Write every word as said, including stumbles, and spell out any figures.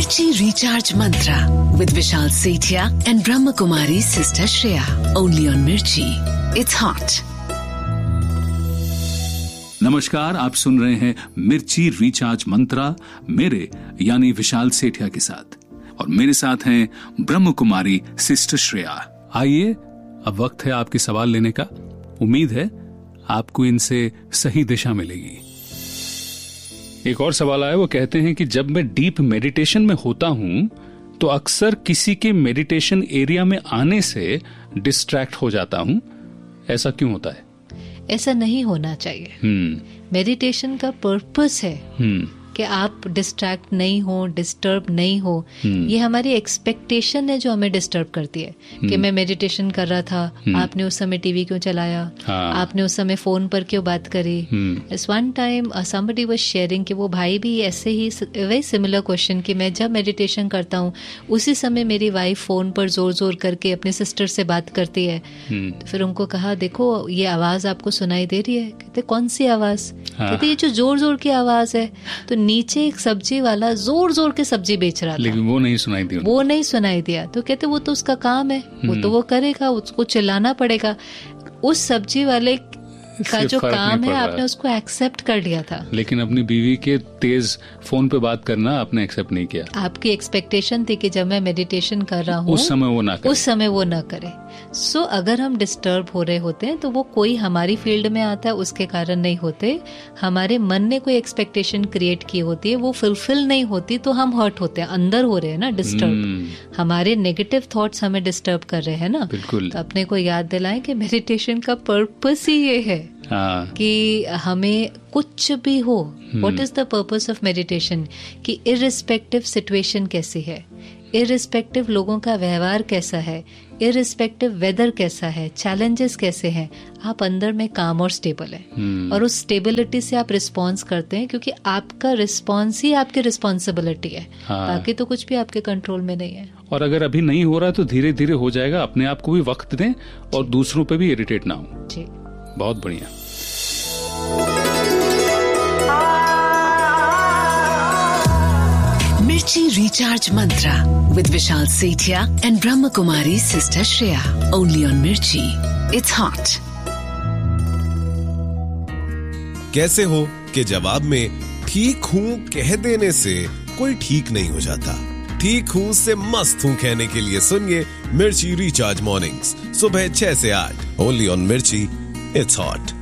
Mirchi Recharge Mantra with Vishal Sethia and Brahma Kumari Sister Shreya. Only on Mirchi. It's hot. नमस्कार, आप सुन रहे हैं मिर्ची recharge मंत्रा मेरे यानी विशाल सेठिया के साथ, और मेरे साथ हैं ब्रह्म कुमारी सिस्टर श्रेया। आइए, अब वक्त है आपके सवाल लेने का। उम्मीद है आपको इनसे सही दिशा मिलेगी। एक और सवाल आया, वो कहते हैं कि जब मैं डीप मेडिटेशन में होता हूं तो अक्सर किसी के मेडिटेशन एरिया में आने से डिस्ट्रैक्ट हो जाता हूं, ऐसा क्यों होता है? ऐसा नहीं होना चाहिए। मेडिटेशन का पर्पस है कि आप डिस्ट्रैक्ट नहीं हो, डिस्टर्ब नहीं हो। ये हमारी एक्सपेक्टेशन है जो हमें डिस्टर्ब करती है कि मैं मेडिटेशन कर रहा था, आपने उस समय टीवी क्यों चलाया, हाँ। आपने उस समय फोन पर क्यों बात करी। इस one time somebody was sharing कि वो भाई भी ऐसे ही वेरी सिमिलर क्वेश्चन कि मैं जब मेडिटेशन करता हूँ उसी समय मेरी वाइफ फोन पर जोर जोर करके अपने सिस्टर से बात करती है। तो फिर उनको कहा, देखो ये आवाज आपको सुनाई दे रही है? कहते कौन सी आवाज? हाँ। कहते ये जो जोर जोर की आवाज है। तो नीचे एक सब्जी वाला जोर जोर के सब्जी बेच रहा था, लेकिन वो नहीं सुनाई दिया वो नहीं सुनाई दिया। तो कहते वो तो उसका काम है, वो तो वो करेगा, उसको चिल्लाना पड़ेगा। उस सब्जी वाले का जो काम है आपने उसको एक्सेप्ट कर लिया था, लेकिन अपनी बीवी के तेज फोन पे बात करना आपने एक्सेप्ट नहीं किया। आपकी एक्सपेक्टेशन थी कि जब मैं मेडिटेशन कर रहा हूँ उस समय वो ना करे, उस समय वो ना करे। सो so, अगर हम डिस्टर्ब हो रहे होते हैं तो वो कोई हमारी फील्ड में आता है उसके कारण नहीं होते, हमारे मन ने कोई एक्सपेक्टेशन क्रिएट की होती है, वो फुलफिल नहीं होती तो हम हर्ट होते हैं, अंदर हो रहे हैं ना डिस्टर्ब। हमारे नेगेटिव थॉट्स हमें डिस्टर्ब कर रहे हैं ना। बिल्कुल। तो अपने को याद दिलाएं कि मेडिटेशन का पर्पस ही ये है हाँ। कि हमें कुछ भी हो, what is the purpose of meditation, कि इररिस्पेक्टिव सिचुएशन कैसी है, इररिस्पेक्टिव लोगों का व्यवहार कैसा है, इररिस्पेक्टिव वेदर कैसा है, चैलेंजेस कैसे हैं, आप अंदर में काम और स्टेबल है। और उस स्टेबिलिटी से आप रिस्पॉन्स करते हैं, क्योंकि आपका रिस्पॉन्स ही आपकी रिस्पॉन्सिबिलिटी है। हाँ। बाकी तो कुछ भी आपके कंट्रोल में नहीं है। और अगर अभी नहीं हो रहा तो धीरे धीरे हो जाएगा। अपने आप को भी वक्त दें और दूसरों पे भी इरिटेट ना हो। जी, बहुत बढ़िया। Mirchi Recharge Mantra with Vishal Sethia and Brahma Kumari Sister Shreya. Only on Mirchi. It's hot. कैसे हो कि जवाब में ठीक हूँ कह देने से कोई ठीक नहीं हो जाता। ठीक हूँ से मस्त हूँ कहने के लिए सुनिए मिर्ची रिचार्ज मॉर्निंग्स सुबह छह से आठ। ओनली ऑन मिर्ची। It's hot.